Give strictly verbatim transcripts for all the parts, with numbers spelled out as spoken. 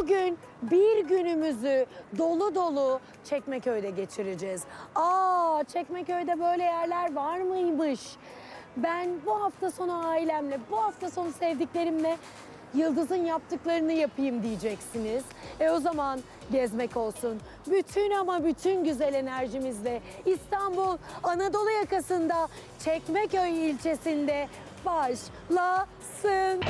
Bugün bir günümüzü dolu dolu Çekmeköy'de geçireceğiz. Aa, Çekmeköy'de böyle yerler var mıymış? Ben bu hafta sonu ailemle, bu hafta sonu sevdiklerimle Yıldız'ın yaptıklarını yapayım diyeceksiniz. E o zaman gezmek olsun. Bütün ama bütün güzel enerjimizle İstanbul Anadolu yakasında Çekmeköy ilçesinde başlasın.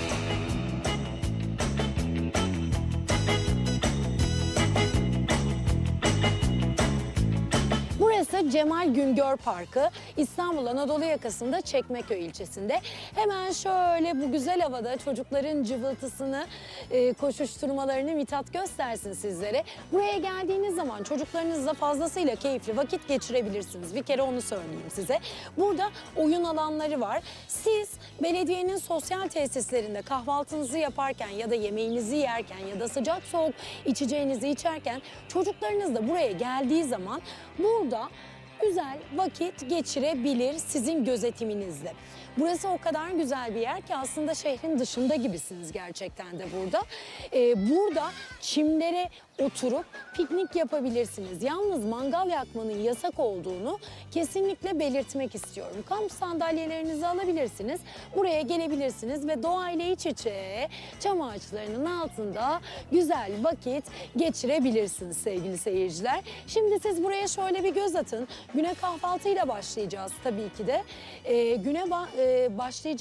Burası Cemal Güngör Parkı, İstanbul Anadolu yakasında Çekmeköy ilçesinde. Hemen şöyle bu güzel havada çocukların cıvıltısını, e, koşuşturmalarını Mithat göstersin sizlere. Buraya geldiğiniz zaman çocuklarınızla fazlasıyla keyifli vakit geçirebilirsiniz. Bir kere onu söyleyeyim size. Burada oyun alanları var. Siz belediyenin sosyal tesislerinde kahvaltınızı yaparken ya da yemeğinizi yerken ya da sıcak soğuk içeceğinizi içerken çocuklarınız da buraya geldiği zaman burada güzel vakit geçirebilir sizin gözetiminizle. Burası o kadar güzel bir yer ki aslında şehrin dışında gibisiniz gerçekten de burada. Ee, burada çimlere oturup piknik yapabilirsiniz. Yalnız mangal yakmanın yasak olduğunu kesinlikle belirtmek istiyorum. Kamp sandalyelerinizi alabilirsiniz. Buraya gelebilirsiniz ve doğayla iç içe çam ağaçlarının altında güzel vakit geçirebilirsiniz sevgili seyirciler. Şimdi siz buraya şöyle bir göz atın. Güne kahvaltıyla başlayacağız tabii ki de. Ee, güne ba- e, başlayacağız.